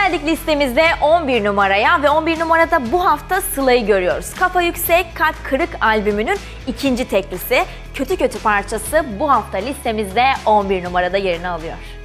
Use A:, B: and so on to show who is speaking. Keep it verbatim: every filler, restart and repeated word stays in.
A: Geldik listemizde on bir numaraya ve on bir numarada bu hafta Sıla'yı görüyoruz. Kafa Yüksek Kalp Kırık albümünün ikinci teklisi, Kötü Kötü parçası bu hafta listemizde on bir numarada yerini alıyor.